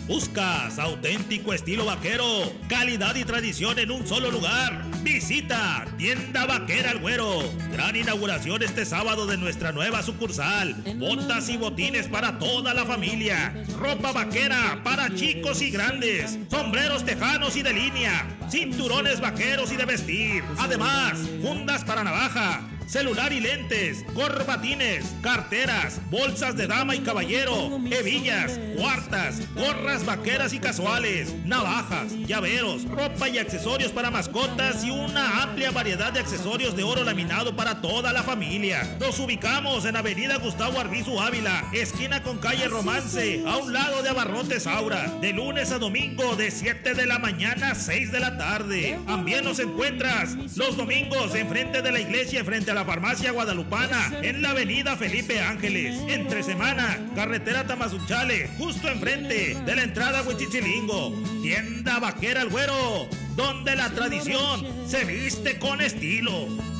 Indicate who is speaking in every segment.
Speaker 1: ¿Buscas auténtico estilo vaquero? Calidad y tradición en un solo lugar. Visita Tienda Vaquera El Güero. Gran inauguración este sábado de nuestra nueva sucursal. Botas y botines para toda la familia. Ropa vaquera para chicos y grandes. Sombreros tejanos y de línea. Cinturones vaqueros y de vestir. Además, fundas para navaja, celular y lentes, corbatines, carteras, bolsas de dama y caballero, hebillas, cuartas, gorras vaqueras y casuales, navajas, llaveros, ropa y accesorios para mascotas y una amplia variedad de accesorios de oro laminado para toda la familia. Nos ubicamos en Avenida Gustavo Arbizu Ávila, esquina con calle Romance, a un lado de Abarrotes Aura, de lunes a domingo de 7 de la mañana a 6 de la tarde. También nos encuentras los domingos enfrente de la iglesia, frente a la farmacia guadalupana, en la avenida Felipe Ángeles. Entre semana, carretera Tamazunchale, justo enfrente de la entrada a Huichichilingo. Tienda Vaquera El Güero, donde la tradición se viste con estilo.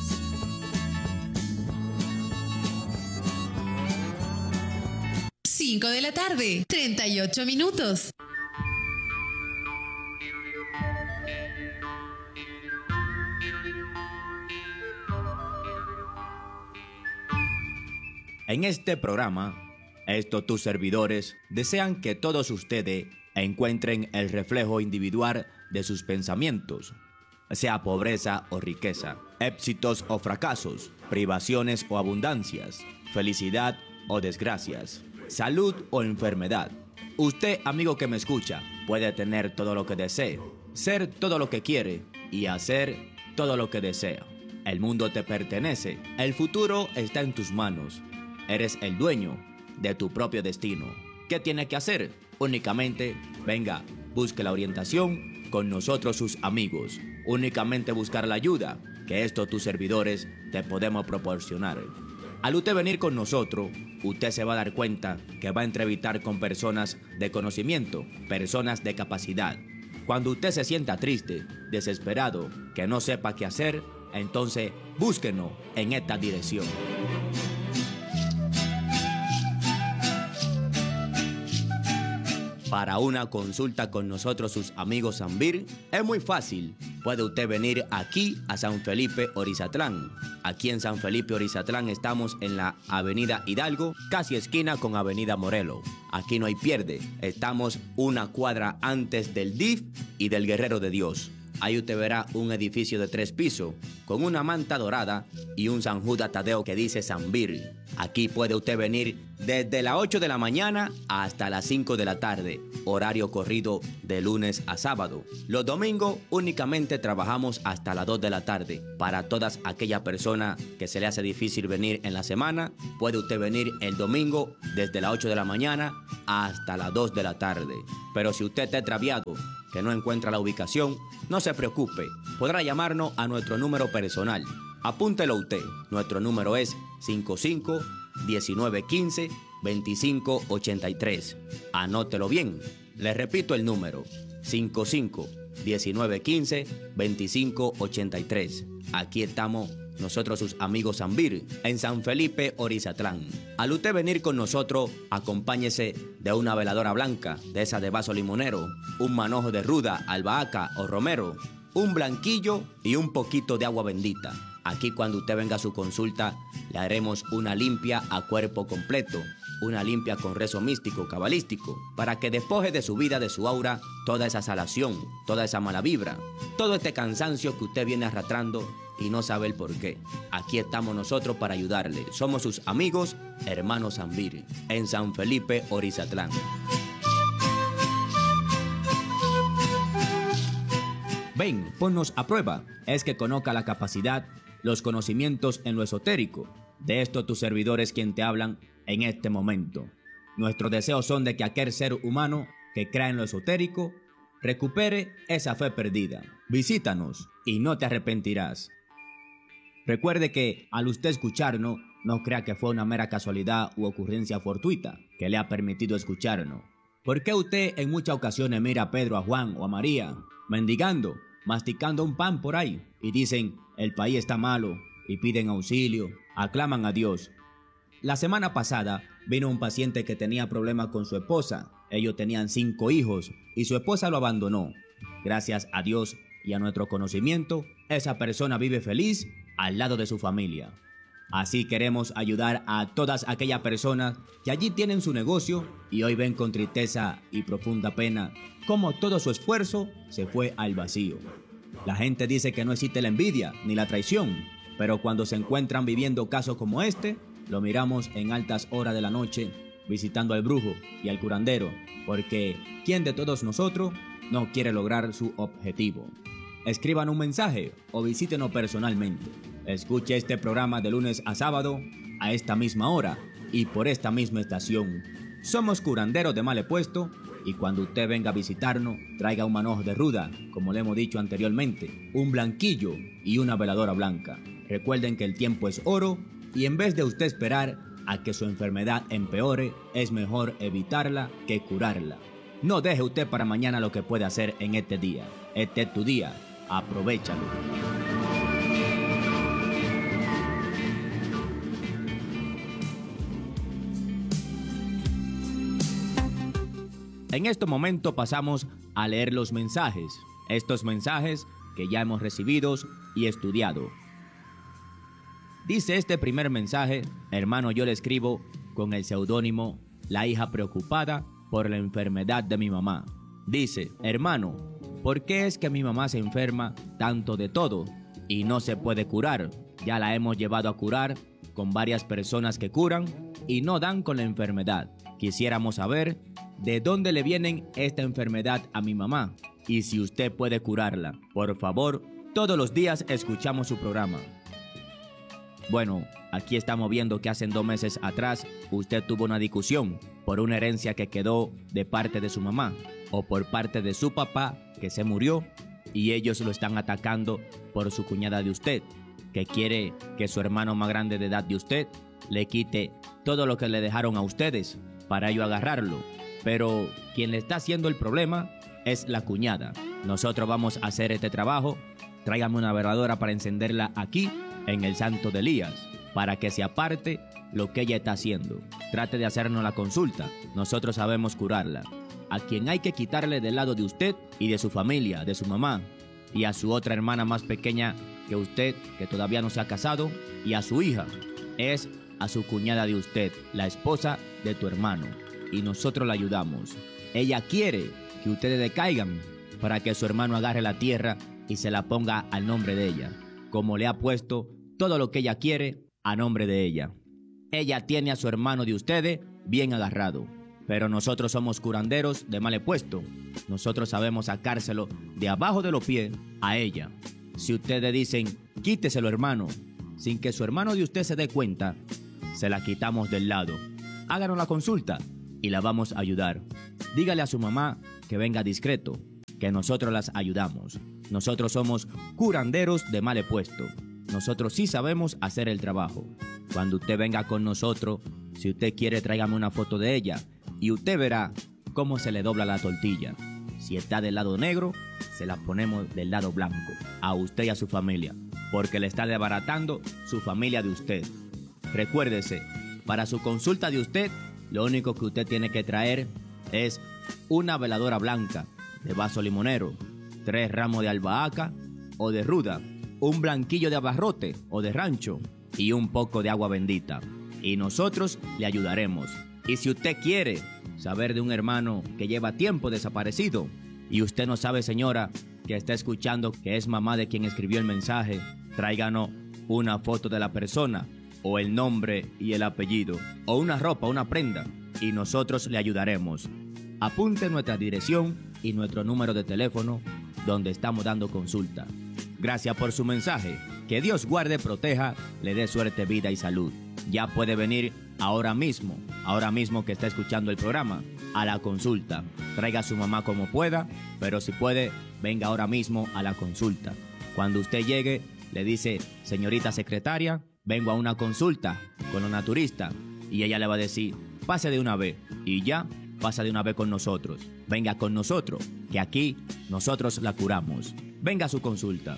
Speaker 2: Cinco de la tarde, 38 minutos.
Speaker 3: En este programa, tus servidores desean que todos ustedes encuentren el reflejo individual de sus pensamientos, sea pobreza o riqueza, éxitos o fracasos, privaciones o abundancias, felicidad o desgracias, salud o enfermedad. Usted, amigo que me escucha, puede tener todo lo que desee, ser todo lo que quiere y hacer todo lo que desea. El mundo te pertenece, el futuro está en tus manos. Eres el dueño de tu propio destino. ¿Qué tiene que hacer? Únicamente, venga, busque la orientación con nosotros sus amigos. Únicamente buscar la ayuda que tus servidores te podemos proporcionar. Al usted venir con nosotros, usted se va a dar cuenta que va a entrevistar con personas de conocimiento, personas de capacidad. Cuando usted se sienta triste, desesperado, que no sepa qué hacer, entonces búsquenos en esta dirección. Para una consulta con nosotros, sus amigos Sanvir, es muy fácil. Puede usted venir aquí a San Felipe Orizatlán. Aquí en San Felipe Orizatlán estamos en la Avenida Hidalgo, casi esquina con Avenida Morelos. Aquí no hay pierde. Estamos una cuadra antes del DIF y del Guerrero de Dios. Ahí usted verá un edificio de 3 pisos con una manta dorada y un San Judas Tadeo que dice Sanvir. Aquí puede usted venir desde las 8 de la mañana hasta las 5 de la tarde, horario corrido de lunes a sábado. Los domingos únicamente trabajamos hasta las 2 de la tarde. Para todas aquellas personas que se le hace difícil venir en la semana, puede usted venir el domingo desde las 8 de la mañana hasta las 2 de la tarde. Pero si usted está extraviado, que no encuentra la ubicación, no se preocupe, podrá llamarnos a nuestro número personal. Apúntelo usted, nuestro número es 55-1915-2583. Anótelo bien, le repito el número, 55-1915-2583. Aquí estamos nosotros sus amigos Sanvir, en San Felipe Orizatlán. Al usted venir con nosotros, acompáñese de una veladora blanca, de esa de vaso limonero, un manojo de ruda, albahaca o romero, un blanquillo y un poquito de agua bendita. Aquí cuando usted venga a su consulta, le haremos una limpia a cuerpo completo, una limpia con rezo místico, cabalístico, para que despoje de su vida, de su aura, toda esa salación, toda esa mala vibra, todo este cansancio que usted viene arrastrando y no sabe el por qué. Aquí estamos nosotros para ayudarle. Somos sus amigos, hermanos Sanvir, en San Felipe Orizatlán. Ven, ponnos a prueba. Es que conozca la capacidad, los conocimientos en lo esotérico. De esto tus servidores quien te hablan en este momento. Nuestros deseos son de que aquel ser humano que crea en lo esotérico recupere esa fe perdida. Visítanos y no te arrepentirás. Recuerde que al usted escucharnos, no crea que fue una mera casualidad u ocurrencia fortuita que le ha permitido escucharnos. ¿Por qué usted en muchas ocasiones mira a Pedro, a Juan o a María mendigando, masticando un pan por ahí y dicen el país está malo y piden auxilio, aclaman a Dios? La semana pasada vino un paciente que tenía problemas con su esposa. Ellos tenían 5 hijos y su esposa lo abandonó. Gracias a Dios y a nuestro conocimiento, esa persona vive feliz al lado de su familia. Así queremos ayudar a todas aquellas personas que allí tienen su negocio y hoy ven con tristeza y profunda pena cómo todo su esfuerzo se fue al vacío. La gente dice que no existe la envidia ni la traición, pero cuando se encuentran viviendo casos como este, lo miramos en altas horas de la noche visitando al brujo y al curandero, porque ¿quién de todos nosotros no quiere lograr su objetivo? Escriban un mensaje o visítenos personalmente. Escuche este programa de lunes a sábado a esta misma hora y por esta misma estación. Somos curanderos de Male Puesto y cuando usted venga a visitarnos, traiga un manojo de ruda, como le hemos dicho anteriormente, un blanquillo y una veladora blanca. Recuerden que el tiempo es oro y en vez de usted esperar a que su enfermedad empeore, es mejor evitarla que curarla. No deje usted para mañana lo que puede hacer en este día. Este es tu día. Aprovéchalo. En este momento pasamos a leer los mensajes. Estos mensajes que ya hemos recibido y estudiado. Dice este primer mensaje: hermano, yo le escribo con el seudónimo La hija preocupada por la enfermedad de mi mamá. Dice: hermano, ¿por qué es que mi mamá se enferma tanto de todo y no se puede curar? Ya la hemos llevado a curar con varias personas que curan y no dan con la enfermedad. Quisiéramos saber de dónde le viene esta enfermedad a mi mamá y si usted puede curarla. Por favor, todos los días escuchamos su programa. Bueno, aquí estamos viendo que hace 2 meses atrás usted tuvo una discusión por una herencia que quedó de parte de su mamá o por parte de su papá que se murió y ellos lo están atacando por su cuñada de usted, que quiere que su hermano más grande de edad de usted le quite todo lo que le dejaron a ustedes para ello agarrarlo. Pero quien le está haciendo el problema es la cuñada. Nosotros vamos a hacer este trabajo. Tráigame una veladora para encenderla aquí en el Santo de Elías, para que se aparte lo que ella está haciendo. Trate de hacernos la consulta. Nosotros sabemos curarla. A quien hay que quitarle del lado de usted y de su familia, de su mamá, y a su otra hermana más pequeña que usted, que todavía no se ha casado, y a su hija, es a su cuñada de usted, la esposa de tu hermano. Y nosotros la ayudamos. Ella quiere que ustedes decaigan para que su hermano agarre la tierra y se la ponga al nombre de ella, como le ha puesto todo lo que ella quiere a nombre de ella. Ella tiene a su hermano de ustedes bien agarrado, pero nosotros somos curanderos de Male Puesto. Nosotros sabemos sacárselo de abajo de los pies a ella. Si ustedes dicen, quíteselo hermano, sin que su hermano de usted se dé cuenta, se la quitamos del lado. Háganos la consulta y la vamos a ayudar. Dígale a su mamá que venga discreto, que nosotros las ayudamos. Nosotros somos curanderos de Male Puesto. Nosotros sí sabemos hacer el trabajo. Cuando usted venga con nosotros, si usted quiere, tráigame una foto de ella y usted verá cómo se le dobla la tortilla. Si está del lado negro, se la ponemos del lado blanco, a usted y a su familia, porque le está desbaratando su familia de usted. Recuérdese, para su consulta de usted, lo único que usted tiene que traer es una veladora blanca de vaso limonero, 3 ramos de albahaca o de ruda, un blanquillo de abarrote o de rancho y un poco de agua bendita. Y nosotros le ayudaremos. Y si usted quiere saber de un hermano que lleva tiempo desaparecido y usted no sabe, señora, que está escuchando que es mamá de quien escribió el mensaje, tráiganos una foto de la persona o el nombre y el apellido o una ropa, una prenda y nosotros le ayudaremos. Apunte nuestra dirección y nuestro número de teléfono donde estamos dando consulta. Gracias por su mensaje. Que Dios guarde, proteja, le dé suerte, vida y salud. Ya puede venir ahora mismo que está escuchando el programa, a la consulta. Traiga a su mamá como pueda, pero si puede, venga ahora mismo a la consulta. Cuando usted llegue, le dice, señorita secretaria, vengo a una consulta con una naturista. Y ella le va a decir, pase de una vez. Y ya, pasa de una vez con nosotros. Venga con nosotros, que aquí nosotros la curamos. Venga a su consulta.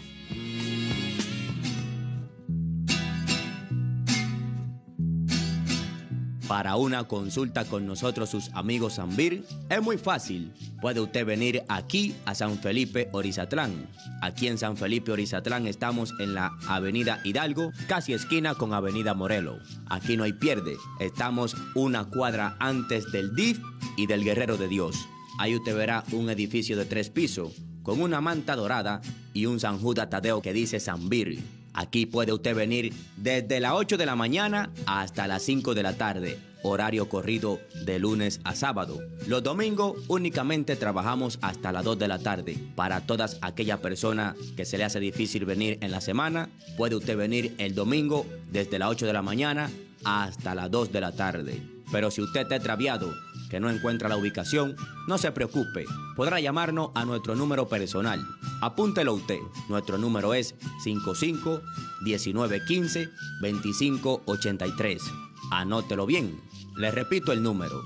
Speaker 3: Para una consulta con nosotros, sus amigos Sanvir, es muy fácil. Puede usted venir aquí a San Felipe Orizatlán. Aquí en San Felipe Orizatlán estamos en la Avenida Hidalgo, casi esquina con Avenida Morelos. Aquí no hay pierde. Estamos una cuadra antes del DIF y del Guerrero de Dios. Ahí usted verá un edificio de 3 pisos con una manta dorada y un San Judas Tadeo que dice Sanvir. Aquí puede usted venir desde las 8 de la mañana hasta las 5 de la tarde, horario corrido de lunes a sábado. Los domingos únicamente trabajamos hasta las 2 de la tarde. Para todas aquellas personas que se le hace difícil venir en la semana, puede usted venir el domingo desde las 8 de la mañana hasta las 2 de la tarde. Pero si usted está extraviado, que no encuentra la ubicación, no se preocupe, podrá llamarnos a nuestro número personal. Apúntelo usted, nuestro número es 55-1915-2583. Anótelo bien, le repito el número,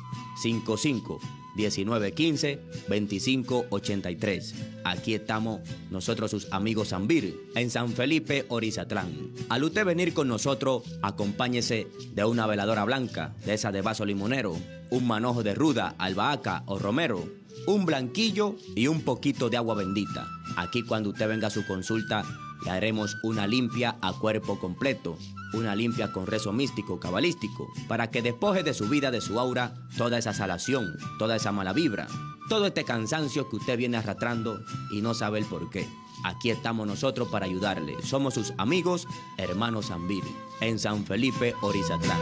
Speaker 3: 55-1915-2583. Aquí estamos nosotros, sus amigos Sanvir, en San Felipe Orizatlán. Al usted venir con nosotros, acompáñese de una veladora blanca, de esa de vaso limonero, un manojo de ruda, albahaca o romero, un blanquillo y un poquito de agua bendita. Aquí cuando usted venga a su consulta, le haremos una limpia a cuerpo completo, una limpia con rezo místico, cabalístico, para que despoje de su vida, de su aura, toda esa salación, toda esa mala vibra, todo este cansancio que usted viene arrastrando y no sabe el por qué. Aquí estamos nosotros para ayudarle. Somos sus amigos, hermanos Sanvir, en San Felipe Orizatlán.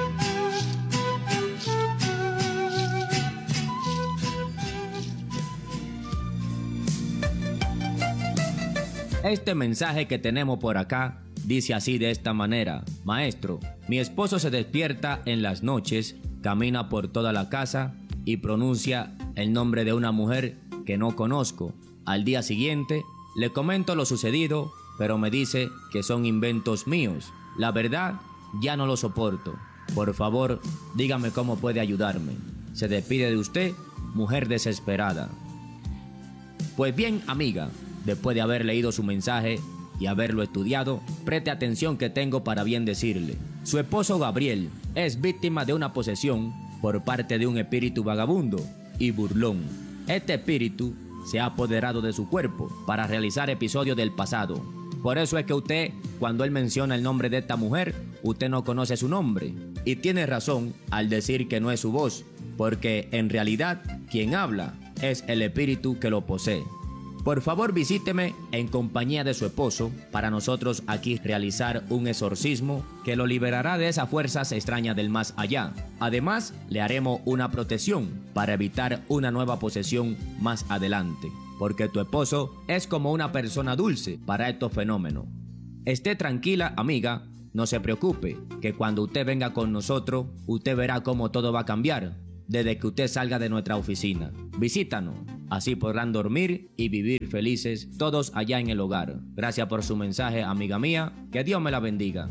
Speaker 3: Este mensaje que tenemos por acá dice así, de esta manera: Maestro, mi esposo se despierta en las noches, camina por toda la casa y pronuncia el nombre de una mujer que no conozco. Al día siguiente le comento lo sucedido, pero me dice que son inventos míos. La verdad, ya no lo soporto. Por favor, dígame cómo puede ayudarme. Se despide de usted, mujer desesperada. Pues bien, amiga, después de haber leído su mensaje y haberlo estudiado, preste atención que tengo para bien decirle. Su esposo Gabriel es víctima de una posesión por parte de un espíritu vagabundo y burlón. Este espíritu se ha apoderado de su cuerpo para realizar episodios del pasado. Por eso es que usted, cuando él menciona el nombre de esta mujer, usted no conoce su nombre. Y tiene razón al decir que no es su voz, porque en realidad quien habla es el espíritu que lo posee. Por favor, visíteme en compañía de su esposo para nosotros aquí realizar un exorcismo que lo liberará de esas fuerzas extrañas del más allá. Además, le haremos una protección para evitar una nueva posesión más adelante, porque tu esposo es como una persona dulce para estos fenómenos. Esté tranquila, amiga, no se preocupe, que cuando usted venga con nosotros, usted verá cómo todo va a cambiar desde que usted salga de nuestra oficina. Visítanos, así podrán dormir y vivir felices todos allá en el hogar. Gracias por su mensaje, amiga mía, que Dios me la bendiga.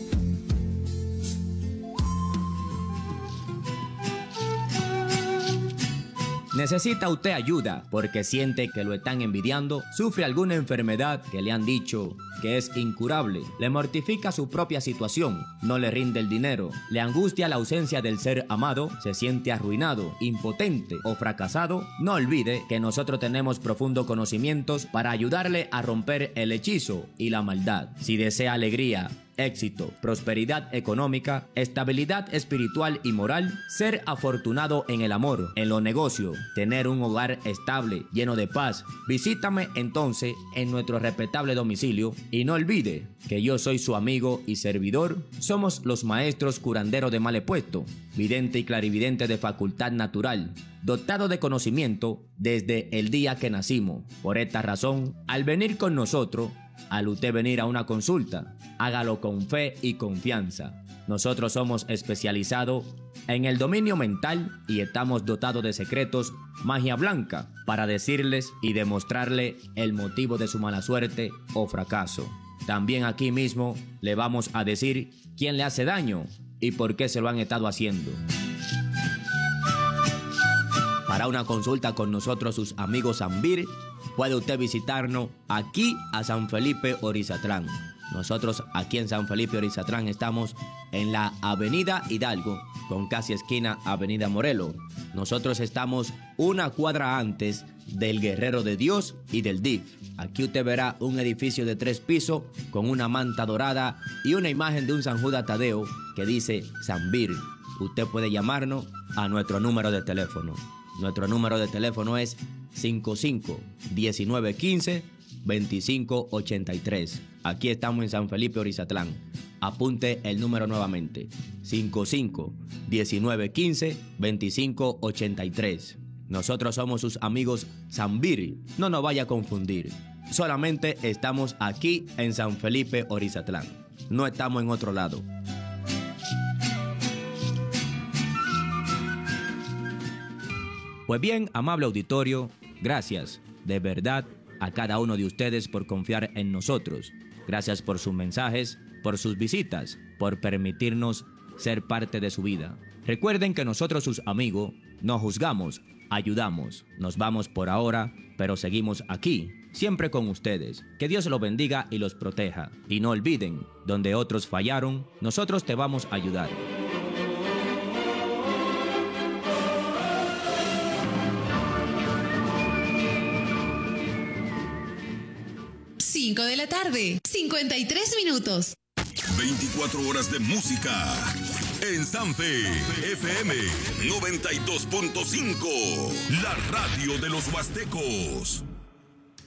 Speaker 3: ¿Necesita usted ayuda porque siente que lo están envidiando? ¿Sufre alguna enfermedad que le han dicho que es incurable? ¿Le mortifica su propia situación? ¿No le rinde el dinero? ¿Le angustia la ausencia del ser amado? ¿Se siente arruinado, impotente o fracasado? No olvide que nosotros tenemos profundos conocimientos para ayudarle a romper el hechizo y la maldad. Si desea alegría, éxito, prosperidad económica, estabilidad espiritual y moral, ser afortunado en el amor, en los negocios, tener un hogar estable, lleno de paz, visítame entonces en nuestro respetable domicilio y no olvide que yo soy su amigo y servidor. Somos los maestros curanderos de mal puesto, vidente y clarividente de facultad natural, dotado de conocimiento desde el día que nacimos. Por esta razón, al venir con nosotros, al usted venir a una consulta, hágalo con fe y confianza. Nosotros somos especializados en el dominio mental y estamos dotados de secretos, magia blanca, para decirles y demostrarle el motivo de su mala suerte o fracaso. También aquí mismo le vamos a decir quién le hace daño y por qué se lo han estado haciendo. Para una consulta con nosotros, sus amigos Sanvir, puede usted visitarnos aquí a San Felipe Orizatlán. Nosotros aquí en San Felipe Orizatlán estamos en la Avenida Hidalgo, con casi esquina Avenida Morelos. Nosotros estamos una cuadra antes del Guerrero de Dios y del DIF. Aquí usted verá un edificio de 3 pisos con una manta dorada y una imagen de un San Judas Tadeo que dice San Bir. Usted puede llamarnos a nuestro número de teléfono. Nuestro número de teléfono es 55-1915-2583. Aquí estamos en San Felipe Orizatlán. Apunte el número nuevamente: 55-1915-2583. Nosotros somos sus amigos Zambiri. No nos vaya a confundir. Solamente estamos aquí en San Felipe Orizatlán. No estamos en otro lado. Pues bien, amable auditorio, gracias de verdad a cada uno de ustedes por confiar en nosotros. Gracias por sus mensajes, por sus visitas, por permitirnos ser parte de su vida. Recuerden que nosotros, sus amigos, no juzgamos, ayudamos. Nos vamos por ahora, pero seguimos aquí, siempre con ustedes. Que Dios los bendiga y los proteja. Y no olviden, donde otros fallaron, nosotros te vamos a ayudar.
Speaker 2: 5 de la tarde, 53 minutos.
Speaker 4: 24 horas de música en Sanfe FM 92.5, la radio de los huastecos.